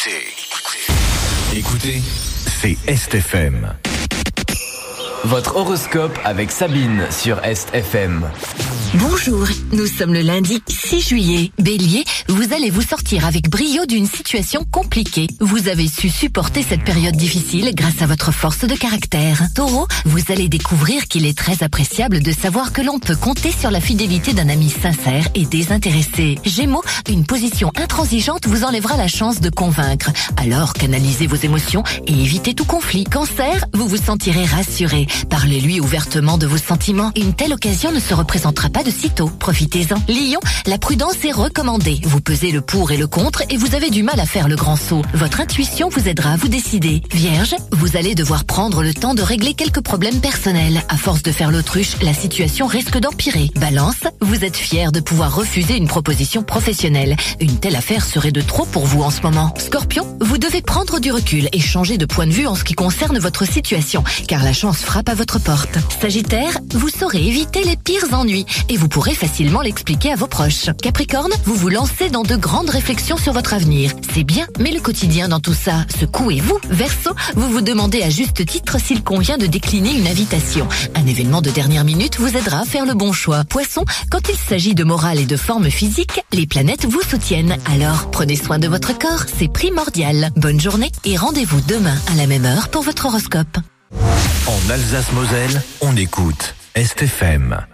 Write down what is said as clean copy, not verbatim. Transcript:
Écoutez, c'est Est FM. Votre horoscope avec Sabine sur Est FM. Bonjour, nous sommes le lundi 6 juillet. Bélier, vous allez vous sortir avec brio d'une situation compliquée. Vous avez su supporter cette période difficile grâce à votre force de caractère. Taureau, vous allez découvrir qu'il est très appréciable de savoir que l'on peut compter sur la fidélité d'un ami sincère et désintéressé. Gémeaux, une position intransigeante vous enlèvera la chance de convaincre. Alors canalisez vos émotions et évitez tout conflit. Cancer, vous vous sentirez rassuré. Parlez-lui ouvertement de vos sentiments. Une telle occasion ne se représentera pas de sitôt. Profitez-en. Lion, la prudence est recommandée. Vous pesez le pour et le contre et vous avez du mal à faire le grand saut. Votre intuition vous aidera à vous décider. Vierge, vous allez devoir prendre le temps de régler quelques problèmes personnels. À force de faire l'autruche, la situation risque d'empirer. Balance, vous êtes fier de pouvoir refuser une proposition professionnelle. Une telle affaire serait de trop pour vous en ce moment. Scorpion, vous devez prendre du recul et changer de point de vue en ce qui concerne votre situation, car la chance frappe à votre porte. Sagittaire, vous saurez éviter les pires ennuis et vous pourrez facilement l'expliquer à vos proches. Capricorne, vous vous lancez dans de grandes réflexions sur votre avenir. C'est bien, mais le quotidien dans tout ça, secouez-vous. Verseau, vous vous demandez à juste titre s'il convient de décliner une invitation. Un événement de dernière minute vous aidera à faire le bon choix. Poisson, quand il s'agit de morale et de forme physique, les planètes vous soutiennent. Alors, prenez soin de votre corps, c'est primordial. Bonne journée et rendez-vous demain à la même heure pour votre horoscope. En Alsace-Moselle, on écoute Est FM.